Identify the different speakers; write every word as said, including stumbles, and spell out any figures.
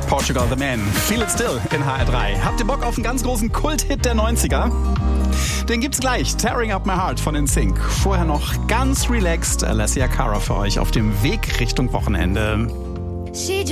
Speaker 1: Portugal the Man, Feel It Still in H R drei. Habt ihr Bock auf einen ganz großen Kult-Hit der neunziger? Den gibt's gleich, Tearing Up My Heart von N Sync. Vorher noch ganz relaxed Alessia Cara für euch auf dem Weg Richtung Wochenende.